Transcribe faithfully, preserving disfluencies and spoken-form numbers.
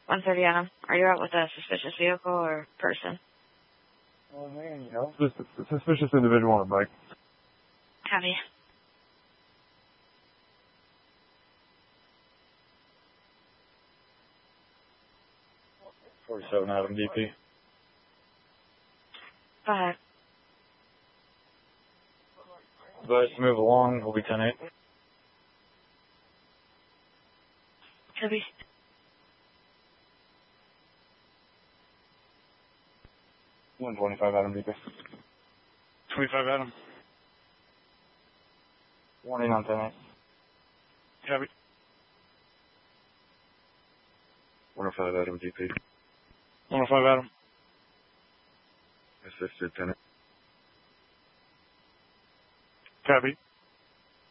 one thirty Adam. Are you out with a suspicious vehicle or person? Oh, man, you know. Just a suspicious individual on a bike. Copy. forty-seven Adam D P. Go ahead. Advice to move along. We'll be ten eight. Copy. one twenty-five Adam D P. twenty-five Adam. Warning on ten eight. Copy. one oh five Adam D P. one oh five Adam. Assisted ten eight. Copy.